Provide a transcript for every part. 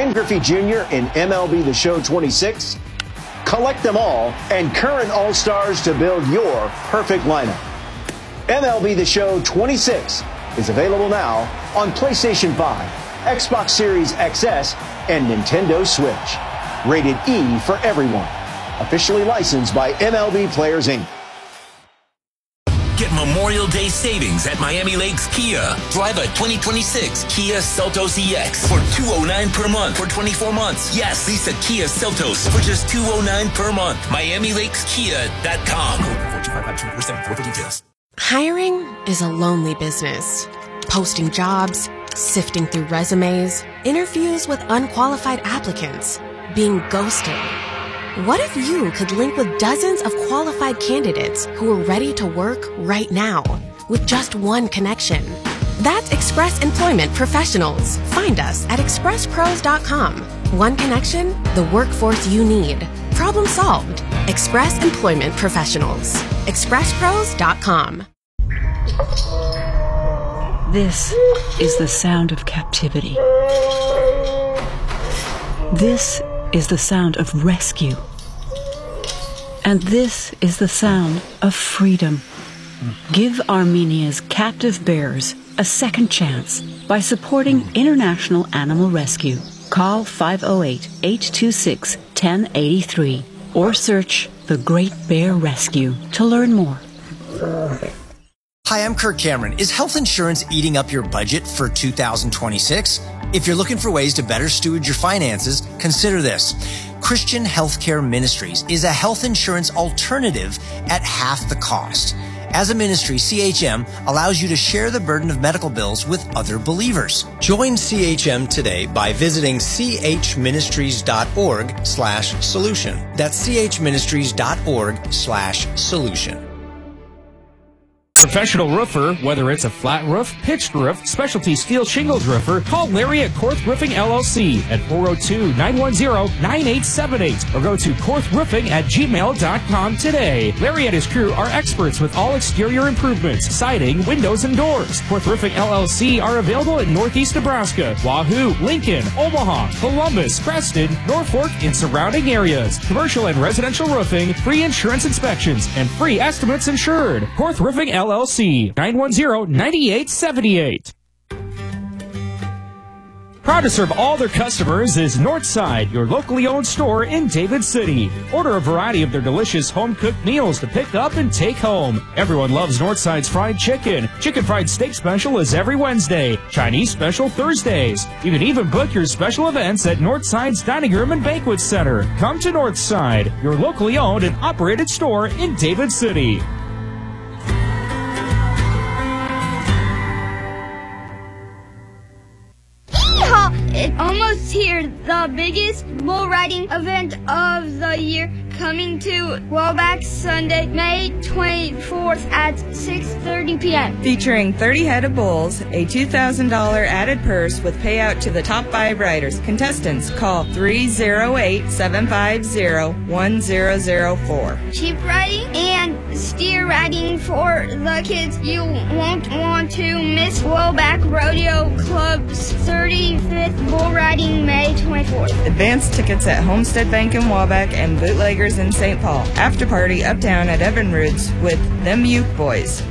Ken Griffey Jr. in MLB The Show 26? Collect them all and current All-Stars to build your perfect lineup. MLB The Show 26 is available now on PlayStation 5, Xbox Series XS, and Nintendo Switch. Rated E for everyone. Officially licensed by MLB Players, Inc. Get Memorial Day savings at Miami Lakes Kia. Drive a 2026 Kia Seltos EX for $209 per month for 24 months. Yes, lease a Kia Seltos for just $209 per month. MiamiLakesKia.com. Code 425-5474 for details. Hiring is a lonely business. Posting jobs, sifting through resumes, interviews with unqualified applicants, being ghosted. What if you could link with dozens of qualified candidates who are ready to work right now with just one connection? That's Express Employment Professionals. Find us at expresspros.com. One connection, the workforce you need. Problem solved. Express Employment Professionals. expresspros.com. This is the sound of captivity. This is the sound of rescue. And this is the sound of freedom. Give Armenia's captive bears a second chance by supporting International Animal Rescue. Call 508-826-1083 or search The Great Bear Rescue to learn more. Hi, I'm Kirk Cameron. Is health insurance eating up your budget for 2026? If you're looking for ways to better steward your finances, consider this. Christian Healthcare Ministries is a health insurance alternative at half the cost. As a ministry, CHM allows you to share the burden of medical bills with other believers. Join CHM today by visiting chministries.org/solution. That's chministries.org/solution. Professional roofer, whether it's a flat roof, pitched roof, specialty steel shingles roofer, call Larry at Korth Roofing LLC at 402-910-9878 or go to korthroofing@gmail.com today. Larry and his crew are experts with all exterior improvements, siding, windows, and doors. Korth Roofing LLC are available in Northeast Nebraska, Wahoo, Lincoln, Omaha, Columbus, Preston, Norfolk, and surrounding areas. Commercial and residential roofing, free insurance inspections, and free estimates insured. Korth Roofing LLC, 910-9878. Proud to serve all their customers is Northside, your locally owned store in David City. Order a variety of their delicious home-cooked meals to pick up and take home. Everyone loves Northside's fried chicken. Chicken fried steak special is every Wednesday. Chinese special Thursdays. You can even book your special events at Northside's Dining Room and Banquet Center. Come to Northside, your locally owned and operated store in David City. It's almost here, the biggest bull riding event of the year, coming to Wellback Sunday, May 24th at 6:30 p.m. Featuring 30 head of bulls, a $2,000 added purse with payout to the top 5 riders. Contestants, call 308-750-1004. Cheap riding and steer riding for the kids. You won't want to miss Wellback Rodeo Club's 35th bull riding May 24th. Advanced tickets at Homestead Bank in Waback and Bootleggers in St. Paul. After party uptown at Evinrude's with Them Uke Boys.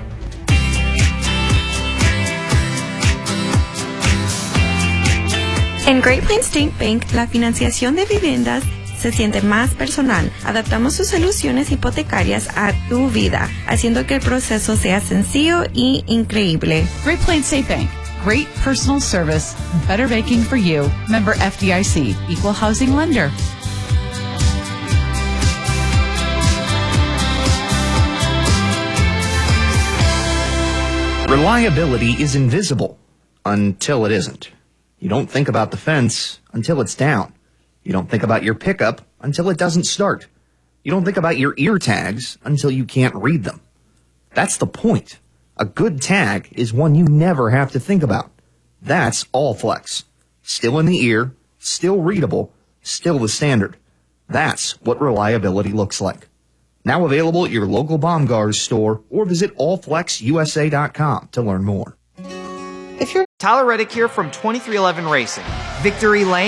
En Great Plains State Bank, la financiación de viviendas se siente más personal. Adaptamos sus soluciones hipotecarias a tu vida, haciendo que el proceso sea sencillo y increíble. Great Plains State Bank. Great personal service, better banking for you. Member FDIC, Equal Housing Lender. Reliability is invisible until it isn't. You don't think about the fence until it's down. You don't think about your pickup until it doesn't start. You don't think about your ear tags until you can't read them. That's the point. A good tag is one you never have to think about. That's Allflex. Still in the ear, still readable, still the standard. That's what reliability looks like. Now available at your local Baumgars store or visit allflexusa.com to learn more. Tyler Reddick here from 2311 Racing. Victory Lane